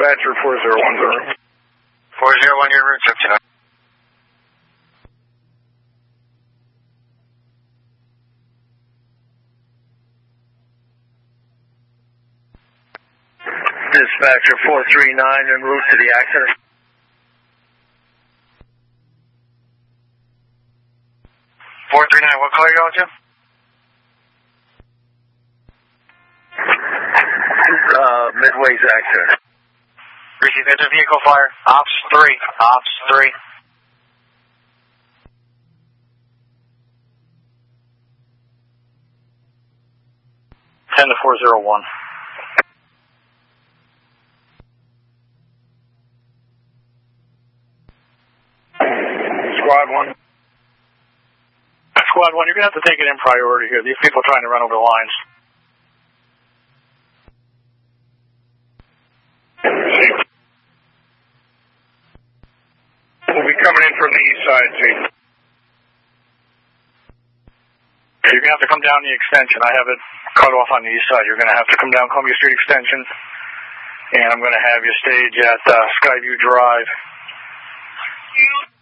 Dispatcher 4010. 401, your route 59. Dispatcher 439 en route to the accident. What car are you going to? Midway's accident. Receive inter-vehicle fire. Ops 3. Ops 3. Ten to 401. Squad 1. Squad 1, you're going to have to take it in priority here. These people are trying to run over the lines. We'll be coming in from the east side, Chief. You're going to have to come down the extension. I have it cut off on the east side. You're going to have to come down Columbia Street Extension, and I'm going to have you stage at Skyview Drive.